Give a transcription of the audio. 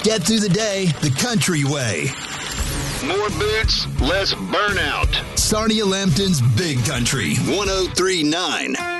Get through the day the country way. More boots, less burnout. Sarnia Lambton's Big Country 103.9.